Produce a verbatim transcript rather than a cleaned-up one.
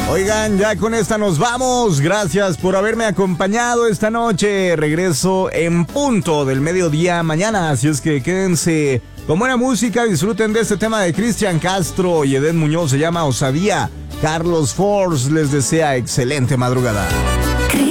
Oigan, ya con esta nos vamos. Gracias por haberme acompañado esta noche. Regreso en punto del mediodía mañana. Así es que quédense con buena música. Disfruten de este tema de Cristian Castro y Edén Muñoz. Se llama Osadía. Carlos Force les desea excelente madrugada.